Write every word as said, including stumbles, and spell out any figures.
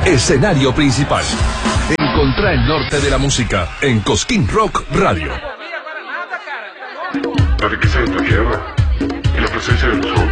Escenario principal. Encontrá el norte de la música en Cosquín Rock Radio. La riqueza de esta tierra y la presencia de los